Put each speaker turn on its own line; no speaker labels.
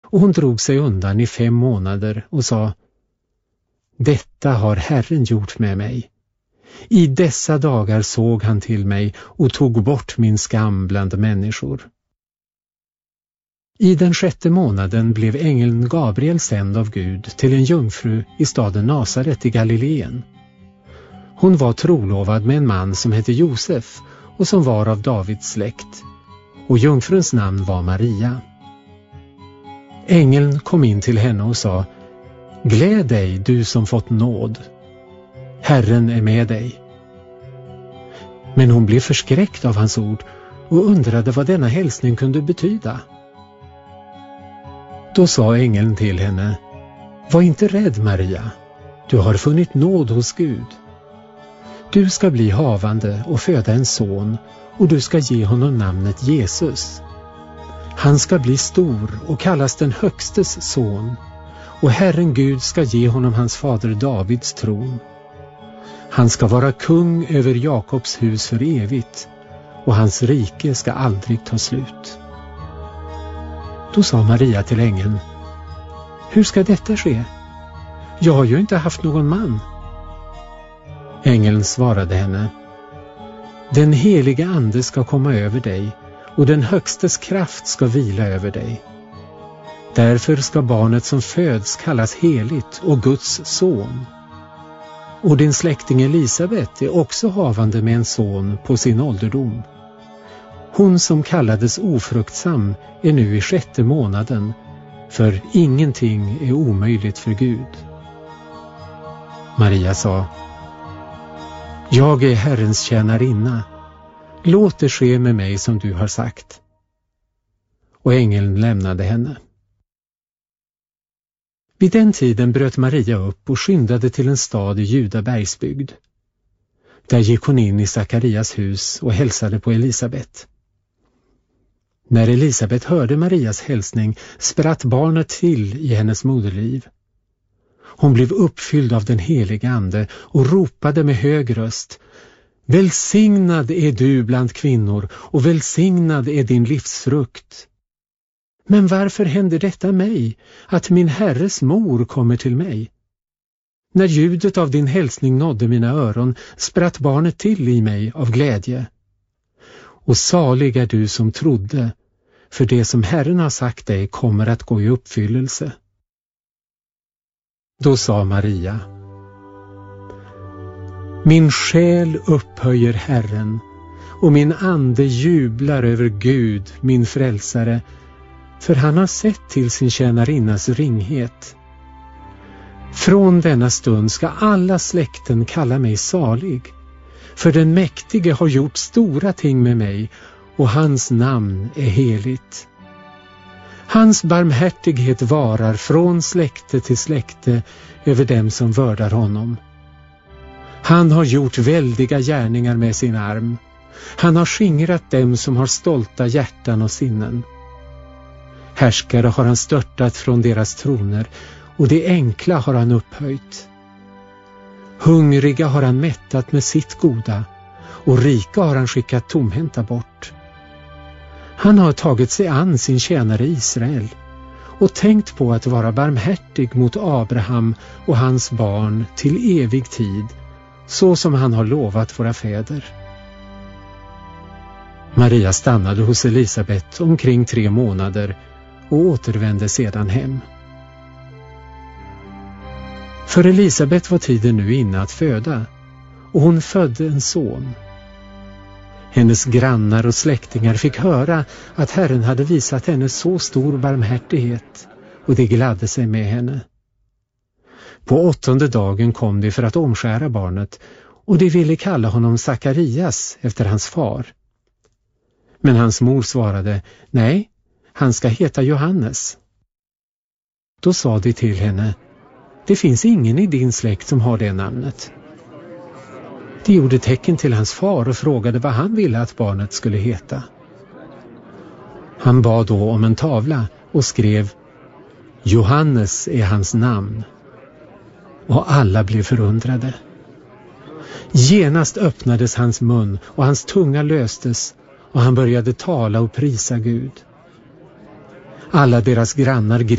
och hon drog sig undan i 5 månader och sa: Detta har Herren gjort med mig. I dessa dagar såg han till mig och tog bort min skam bland människor. I den 6:e månaden blev ängeln Gabriel sänd av Gud till en jungfru i staden Nasaret i Galileen. Hon var trolovad med en man som hette Josef och som var av Davids släkt, och jungfruns namn var Maria. Ängeln kom in till henne och sa: Gläd dig, du som fått nåd. Herren är med dig. Men hon blev förskräckt av hans ord och undrade vad denna hälsning kunde betyda. Då sa ängeln till henne: Var inte rädd, Maria. Du har funnit nåd hos Gud. Du ska bli havande och föda en son, och du ska ge honom namnet Jesus. Han ska bli stor och kallas den högstes son, och Herren Gud ska ge honom hans fader Davids tron. Han ska vara kung över Jakobs hus för evigt, och hans rike ska aldrig ta slut. Då sa Maria till ängeln: Hur ska detta ske? Jag har ju inte haft någon man. Ängeln svarade henne: Den helige ande ska komma över dig, och den högstes kraft ska vila över dig. Därför ska barnet som föds kallas heligt och Guds son. Och din släkting Elisabet är också havande med en son på sin ålderdom. Hon som kallades ofruktsam är nu i 6:e månaden, för ingenting är omöjligt för Gud. Maria sa: Jag är Herrens tjänarinna. Låt det ske med mig som du har sagt. Och ängeln lämnade henne. Vid den tiden bröt Maria upp och skyndade till en stad i Judabergsbygd. Där gick hon in i Sakarias hus och hälsade på Elisabet. När Elisabet hörde Marias hälsning spratt barnet till i hennes moderliv. Hon blev uppfylld av den heliga ande och ropade med hög röst: Välsignad är du bland kvinnor, och välsignad är din livsfrukt. Men varför händer detta mig, att min Herres mor kommer till mig? När ljudet av din hälsning nådde mina öron spratt barnet till i mig av glädje. Och salig är du som trodde, för det som Herren har sagt dig kommer att gå i uppfyllelse. Då sa Maria: Min själ upphöjer Herren, och min ande jublar över Gud, min frälsare, för han har sett till sin tjänarinnas ringhet. Från denna stund ska alla släkten kalla mig salig, för den mäktige har gjort stora ting med mig, och hans namn är heligt. Hans barmhärtighet varar från släkte till släkte över dem som vördar honom. Han har gjort väldiga gärningar med sin arm. Han har skingrat dem som har stolta hjärtan och sinnen. Härskare har han störtat från deras troner, och det enkla har han upphöjt. Hungriga har han mättat med sitt goda, och rika har han skickat tomhänta bort. Han har tagit sig an sin tjänare Israel och tänkt på att vara barmhärtig mot Abraham och hans barn till evig tid, så som han har lovat våra fäder. Maria stannade hos Elisabet omkring 3 månader och återvände sedan hem. För Elisabet var tiden nu inne att föda, och hon födde en son. Hennes grannar och släktingar fick höra att Herren hade visat henne så stor barmhärtighet, och de gladde sig med henne. På 8:e dagen kom de för att omskära barnet, och de ville kalla honom Sakarias efter hans far. Men hans mor svarade: Nej, han ska heta Johannes. Då sa de till henne: Det finns ingen i din släkt som har det namnet. De gjorde tecken till hans far och frågade vad han ville att barnet skulle heta. Han bad då om en tavla och skrev: Johannes är hans namn. Och alla blev förundrade. Genast öppnades hans mun och hans tunga löstes, och han började tala och prisa Gud. Alla deras grannar